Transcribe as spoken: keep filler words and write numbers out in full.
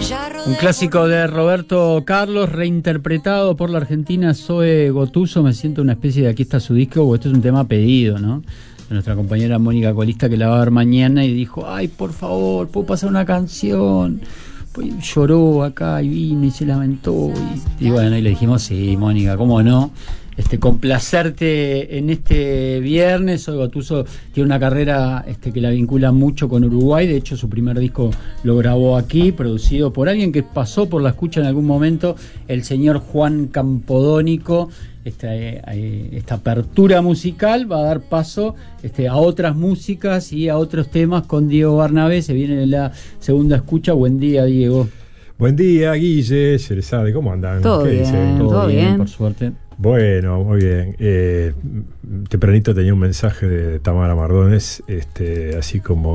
Un clásico de Roberto Carlos, reinterpretado por la argentina Zoe Gotuso. Me siento una especie de aquí está su disco, porque esto es un tema pedido, ¿no? De nuestra compañera Mónica Colista, que la va a ver mañana, y dijo, ay, por favor, ¿puedo pasar una canción? Pues lloró acá y vino y se lamentó. Y, y bueno, y le dijimos, sí, Mónica, ¿cómo no? Este, complacerte en este viernes. Zoe Gotuso tiene una carrera este, que la vincula mucho con Uruguay. De hecho, su primer disco lo grabó aquí, producido por alguien que pasó por la escucha en algún momento, el señor Juan Campodónico. Esta, eh, esta apertura musical va a dar paso este, a otras músicas y a otros temas con Diego Barnabé. Se viene la segunda escucha. Buen día, Diego. Buen día, Guille, Cerezade, ¿cómo andan? Todo ¿Qué bien, dicen? Todo, todo bien, bien, por suerte. Bueno, muy bien. Eh, tempranito tenía un mensaje de Tamara Mardones, este, así como